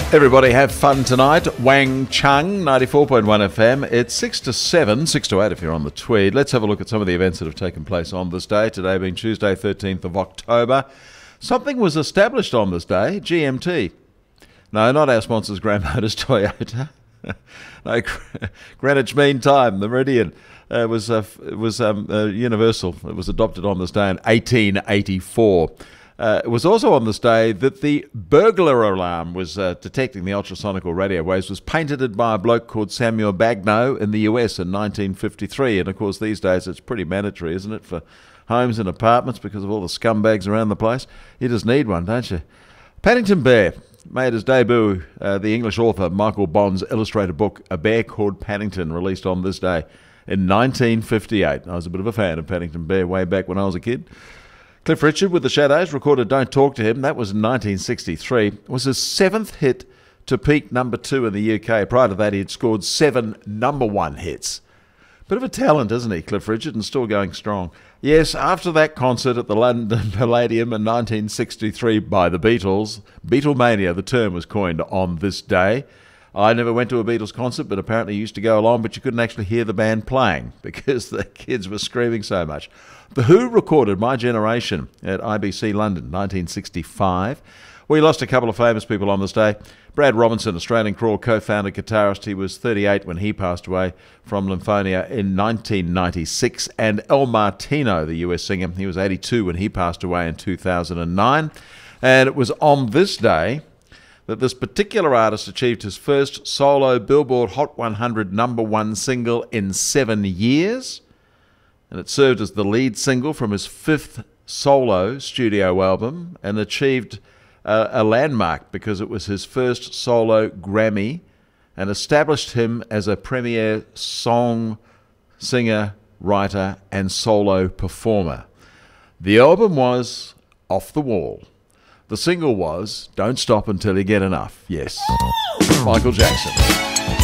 Everybody have fun tonight. Wang Chung, 94.1 FM. It's 6 to 7, 6 to 8 if you're on the Tweed. Let's have a look at some of the events that have taken place on this day. Today being Tuesday, 13th of October. Something was established on this day, GMT. No, not our sponsors, Graham Motors Toyota. No, Greenwich Mean Time, the Meridian. It was universal. It was adopted on this day in 1884. It was also on this day that the burglar alarm was detecting the ultrasonical radio waves was patented by a bloke called Samuel Bagnall in the US in 1953. And of course these days it's pretty mandatory, isn't it, for homes and apartments because of all the scumbags around the place. You just need one, don't you? Paddington Bear made his debut, the English author Michael Bond's illustrated book A Bear Called Paddington, released on this day in 1958. I was a bit of a fan of Paddington Bear way back when I was a kid. Cliff Richard with the Shadows recorded Don't Talk to Him. That was in 1963. It was his seventh hit to peak number 2 in the UK. Prior to that, he had scored 7 number 1 hits. Bit of a talent, isn't he, Cliff Richard, and still going strong. Yes, after that concert at the London Palladium in 1963 by the Beatles, Beatlemania, the term was coined on this day. I never went to a Beatles concert, but apparently used to go along, but you couldn't actually hear the band playing because the kids were screaming so much. The Who recorded My Generation at IBC London, 1965. We lost a couple of famous people on this day. Brad Robinson, Australian Crawl co-founder, guitarist. He was 38 when he passed away from lymphoma in 1996. And El Martino, the US singer, he was 82 when he passed away in 2009. And it was on this day that this particular artist achieved his first solo Billboard Hot 100 number 1 single in 7 years. And it served as the lead single from his 5th solo studio album and achieved a landmark because it was his first solo Grammy and established him as a premier song, singer, writer and solo performer. The album was Off the Wall. The single was Don't Stop Until You Get Enough. Yes, Michael Jackson.